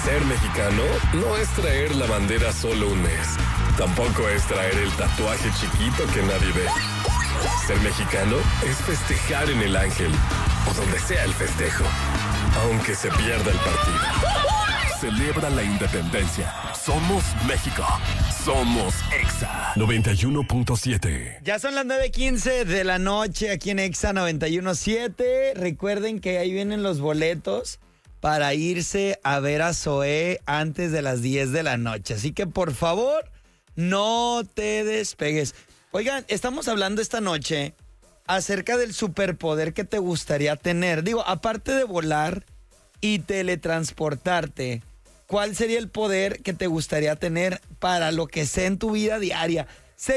Ser mexicano no es traer la bandera solo un mes. Tampoco es traer el tatuaje chiquito que nadie ve. Ser mexicano es festejar en el Ángel o donde sea el festejo, aunque se pierda el partido. Celebra la independencia. Somos México. Somos Exa 91.7. Ya son las 9:15 de la noche aquí en Exa 91.7. Recuerden que ahí vienen los boletos para irse a ver a Zoé antes de las 10 de la noche. Así que por favor, no te despegues. Oigan, estamos hablando esta noche acerca del superpoder que te gustaría tener. Digo, aparte de volar y teletransportarte, ¿cuál sería el poder que te gustaría tener para lo que sea en tu vida diaria?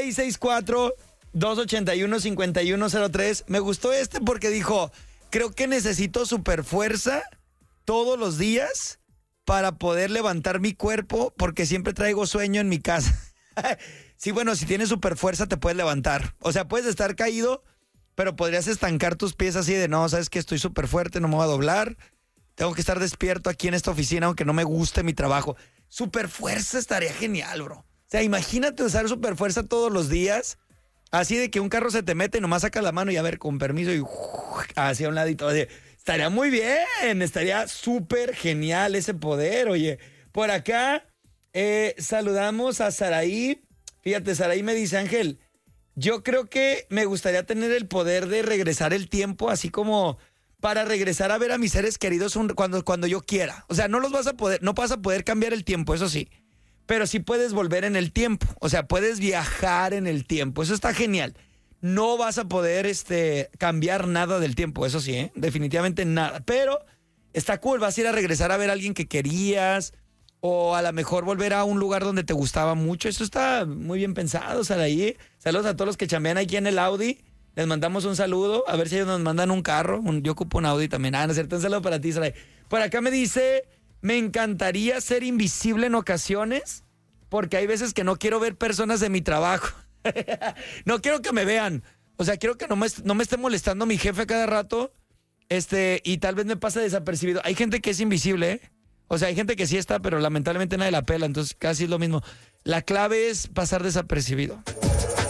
664-281-5103. Me gustó porque dijo, creo que necesito superfuerza todos los días para poder levantar mi cuerpo porque siempre traigo sueño en mi casa. Sí, bueno, si tienes superfuerza te puedes levantar. O sea, puedes estar caído, pero podrías estancar tus pies así de, no, sabes que estoy súper fuerte, no me voy a doblar. Tengo que estar despierto aquí en esta oficina aunque no me guste mi trabajo. Superfuerza estaría genial, bro. O sea, imagínate usar superfuerza todos los días. Así de que un carro se te mete y nomás sacas la mano y a ver, con permiso y hacia un ladito. Oye, estaría muy bien, estaría súper genial ese poder, oye. Por acá saludamos a Saraí. Fíjate, Saraí me dice, Ángel, yo creo que me gustaría tener el poder de regresar el tiempo, así como para regresar a ver a mis seres queridos cuando yo quiera. O sea, no vas a poder cambiar el tiempo, eso sí. Pero sí puedes volver en el tiempo. O sea, puedes viajar en el tiempo. Eso está genial. No vas a poder cambiar nada del tiempo, eso sí, definitivamente nada. Pero está cool, vas a ir a regresar a ver a alguien que querías o a lo mejor volver a un lugar donde te gustaba mucho. Eso está muy bien pensado, Saraí. Saludos a todos los que chambean aquí en el Audi. Les mandamos un saludo, a ver si ellos nos mandan un carro. Yo ocupo un Audi también. No es cierto, un saludo para ti, Saraí. Por acá me dice, me encantaría ser invisible en ocasiones porque hay veces que no quiero ver personas de mi trabajo. No quiero que me vean. O sea, quiero que no me esté molestando mi jefe cada rato. Y tal vez me pase desapercibido. Hay gente que es invisible, ¿eh? O sea, hay gente que sí está, pero lamentablemente nadie la pela. Entonces casi es lo mismo. La clave es pasar desapercibido.